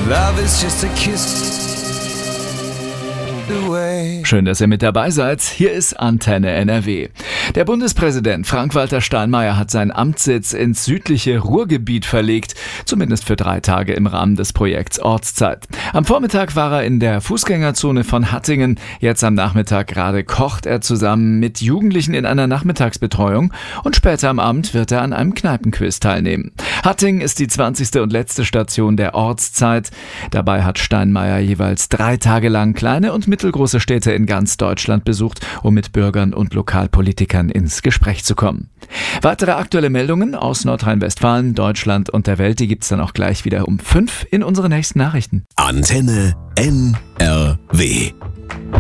Love is just a kiss away. Schön, dass ihr mit dabei seid. Hier ist Antenne NRW. Der Bundespräsident Frank-Walter Steinmeier hat seinen Amtssitz ins südliche Ruhrgebiet verlegt, zumindest für 3 Tage im Rahmen des Projekts Ortszeit. Am Vormittag war er in der Fußgängerzone von Hattingen. Jetzt am Nachmittag gerade kocht er zusammen mit Jugendlichen in einer Nachmittagsbetreuung und später am Abend wird er an einem Kneipenquiz teilnehmen. Hattingen ist die 20. und letzte Station der Ortszeit. Dabei hat Steinmeier jeweils 3 Tage lang kleine und mittelgroße Städte in ganz Deutschland besucht, um mit Bürgern und Lokalpolitikern ins Gespräch zu kommen. Weitere aktuelle Meldungen aus Nordrhein-Westfalen, Deutschland und der Welt, die gibt's dann auch gleich wieder um 5 in unseren nächsten Nachrichten. Antenne NRW.